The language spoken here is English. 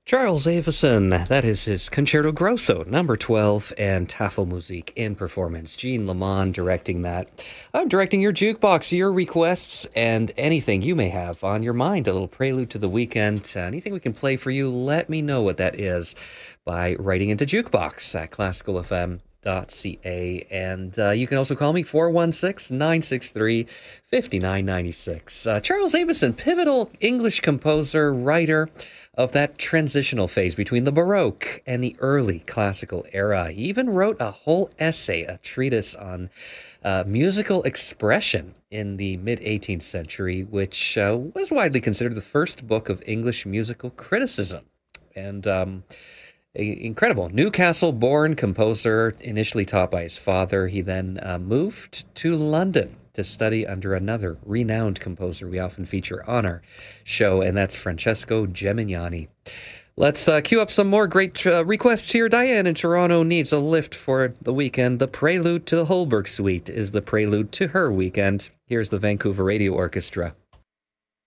Charles Avison, that is his Concerto Grosso, number 12, and Tafelmusik in performance. Gene Lamont directing that. I'm directing your jukebox, your requests, and anything you may have on your mind. A little prelude to the weekend. Anything we can play for you, let me know what that is by writing into jukebox at classicalfm.ca. And you can also call me 416-963-5996. Charles Avison, pivotal English composer, writer of that transitional phase between the Baroque and the early classical era. He even wrote a whole essay, a treatise on musical expression in the mid-18th century, which was widely considered the first book of English musical criticism. And incredible. Newcastle-born composer, initially taught by his father. He then moved to London to study under another renowned composer we often feature on our show, and that's Francesco Gemignani. Let's queue up some more great requests here. Diane in Toronto needs a lift for the weekend. The prelude to the Holberg Suite is the prelude to her weekend. Here's the Vancouver Radio Orchestra.